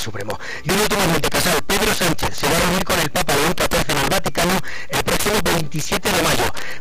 Supremo. Y un último multicasal, Pedro Sánchez, se va a reunir con el Papa León XIV en el Vaticano el próximo 27 de mayo.